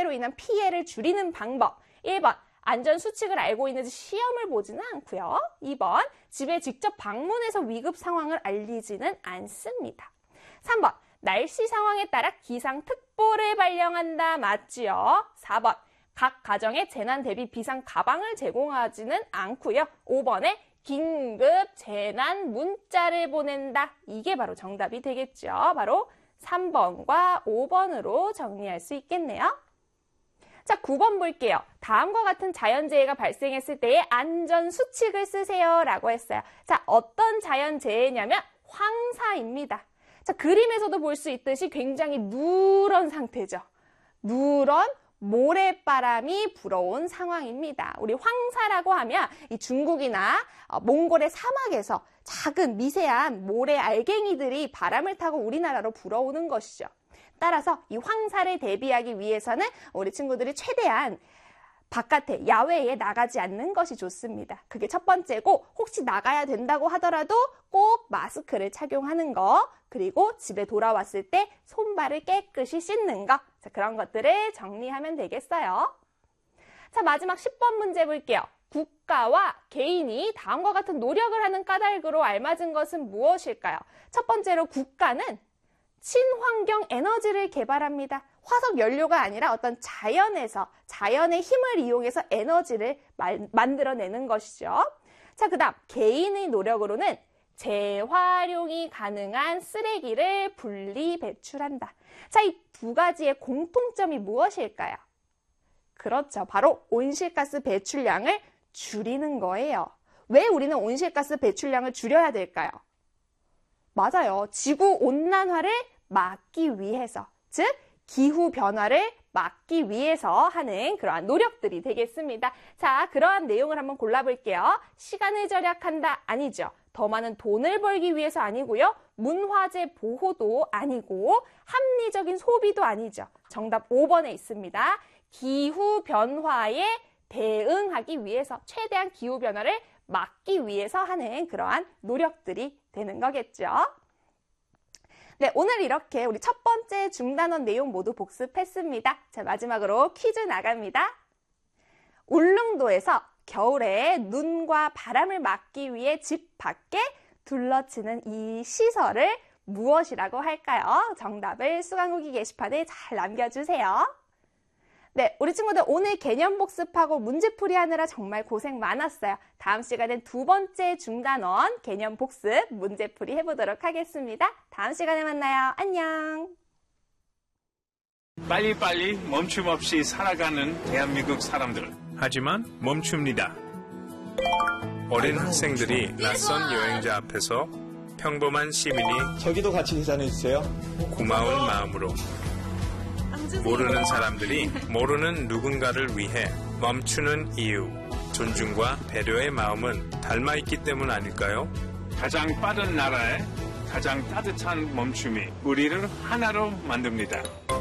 화재로 인한 피해를 줄이는 방법. 1번, 안전수칙을 알고 있는지 시험을 보지는 않고요. 2번, 집에 직접 방문해서 위급 상황을 알리지는 않습니다. 3번, 날씨 상황에 따라 기상특보를 발령한다. 맞지요? 4번, 각 가정에 재난 대비 비상 가방을 제공하지는 않고요. 5번에 긴급 재난 문자를 보낸다. 이게 바로 정답이 되겠죠. 바로 3번과 5번으로 정리할 수 있겠네요. 자, 9번 볼게요. 다음과 같은 자연재해가 발생했을 때의 안전수칙을 쓰세요 라고 했어요. 자, 어떤 자연재해냐면 황사입니다. 자, 그림에서도 볼 수 있듯이 굉장히 누런 상태죠. 누런 모래바람이 불어온 상황입니다. 우리 황사라고 하면 이 중국이나 몽골의 사막에서 작은 미세한 모래 알갱이들이 바람을 타고 우리나라로 불어오는 것이죠. 따라서 이 황사를 대비하기 위해서는 우리 친구들이 최대한 바깥에 야외에 나가지 않는 것이 좋습니다. 그게 첫 번째고, 혹시 나가야 된다고 하더라도 꼭 마스크를 착용하는 거, 그리고 집에 돌아왔을 때 손발을 깨끗이 씻는 거, 자, 그런 것들을 정리하면 되겠어요. 자, 마지막 10번 문제 볼게요. 국가와 개인이 다음과 같은 노력을 하는 까닭으로 알맞은 것은 무엇일까요? 첫 번째로 국가는 친환경 에너지를 개발합니다. 화석 연료가 아니라 어떤 자연에서, 자연의 힘을 이용해서 에너지를 만들어내는 것이죠. 자, 그 다음 개인의 노력으로는 재활용이 가능한 쓰레기를 분리 배출한다. 자, 이 두 가지의 공통점이 무엇일까요? 그렇죠. 바로 온실가스 배출량을 줄이는 거예요. 왜 우리는 온실가스 배출량을 줄여야 될까요? 맞아요. 지구온난화를 막기 위해서, 즉 기후변화를 막기 위해서 하는 그러한 노력들이 되겠습니다. 자, 그러한 내용을 한번 골라볼게요. 시간을 절약한다. 아니죠. 더 많은 돈을 벌기 위해서 아니고요. 문화재 보호도 아니고 합리적인 소비도 아니죠. 정답 5번에 있습니다. 기후변화에 대응하기 위해서, 최대한 기후변화를 막기 위해서 하는 그러한 노력들이 되는 거겠죠. 네, 오늘 이렇게 우리 첫 번째 중단원 내용 모두 복습했습니다. 자, 마지막으로 퀴즈 나갑니다. 울릉도에서 겨울에 눈과 바람을 막기 위해 집 밖에 둘러치는 이 시설을 무엇이라고 할까요? 정답을 수강후기 게시판에 잘 남겨주세요. 네, 우리 친구들 오늘 개념 복습하고 문제풀이 하느라 정말 고생 많았어요. 다음 시간엔 두 번째 중단원 개념 복습 문제풀이 해보도록 하겠습니다. 다음 시간에 만나요. 안녕. 빨리빨리 멈춤 없이 살아가는 대한민국 사람들. 하지만 멈춥니다. 어린 학생들이 낯선 여행자 앞에서 평범한 시민이 저기도 같이 계산해주세요. 고마운 마음으로, 모르는 사람들이 모르는 누군가를 위해 멈추는 이유, 존중과 배려의 마음은 닮아있기 때문 아닐까요? 가장 빠른 나라에 가장 따뜻한 멈춤이 우리를 하나로 만듭니다.